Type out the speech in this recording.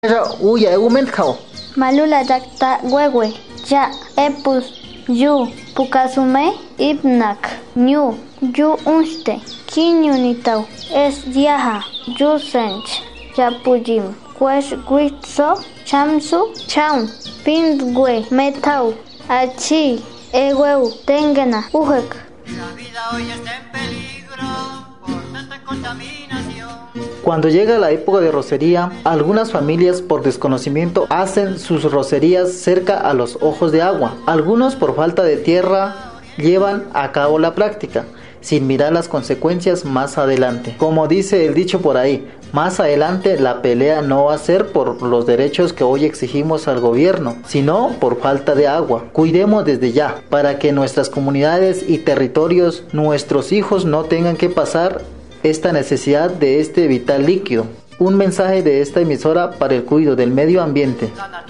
Uya egumentjao. Malula llaqta wewe, ya epus, yu, pukasume, ibnak, ñu, yu unste, kiñu nitau, es yaha, yu sench, yapujim, kwesh guitso, chamsu, chaun, pindgwe, metau, achi, eweu, tengena, ujek. La vida hoy está en peligro por tanta contaminación. Cuando llega la época de rocería, algunas familias por desconocimiento hacen sus rocerías cerca a los ojos de agua. Algunos por falta de tierra llevan a cabo la práctica, sin mirar las consecuencias más adelante. Como dice el dicho por ahí, más adelante la pelea no va a ser por los derechos que hoy exigimos al gobierno, sino por falta de agua. Cuidemos desde ya, para que nuestras comunidades y territorios, nuestros hijos no tengan que pasar esta necesidad de este vital líquido. Un mensaje de esta emisora para el cuidado del medio ambiente.